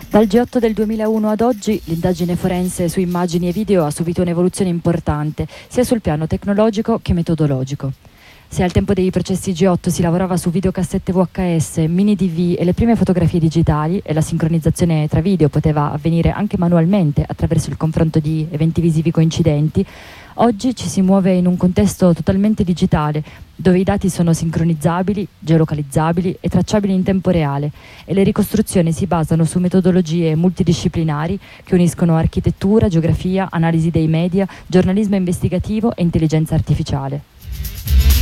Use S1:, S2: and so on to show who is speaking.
S1: Dal G8 del 2001 ad oggi l'indagine forense su immagini e video ha subito un'evoluzione importante, sia sul piano tecnologico che metodologico. Se al tempo dei processi G8 si lavorava su videocassette VHS, mini DV e le prime fotografie digitali e la sincronizzazione tra video poteva avvenire anche manualmente attraverso il confronto di eventi visivi coincidenti, oggi ci si muove in un contesto totalmente digitale, dove i dati sono sincronizzabili, geolocalizzabili e tracciabili in tempo reale e le ricostruzioni si basano su metodologie multidisciplinari che uniscono architettura, geografia, analisi dei media, giornalismo investigativo e intelligenza artificiale.